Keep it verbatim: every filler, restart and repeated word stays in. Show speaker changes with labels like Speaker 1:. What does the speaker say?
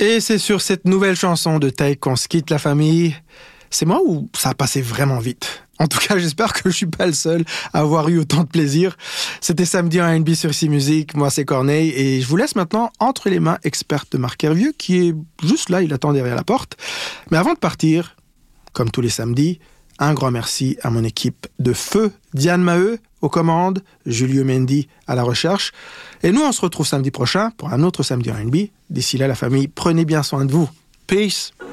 Speaker 1: Et c'est sur cette nouvelle chanson de Take qu'on se quitte, la famille. C'est moi ou ça a passé vraiment vite? En tout cas, j'espère que je suis pas le seul à avoir eu autant de plaisir. C'était samedi en R and B sur ici Musique. Moi, c'est Corneille et je vous laisse maintenant entre les mains expertes de Marc Hervieux qui est juste là, il attend derrière la porte. Mais avant de partir, comme tous les samedis, un grand merci à mon équipe de feu, Diane Maheu aux commandes, Julio Mendy à la recherche. Et nous, on se retrouve samedi prochain pour un autre samedi en R and B. D'ici là, la famille, prenez bien soin de vous. Peace!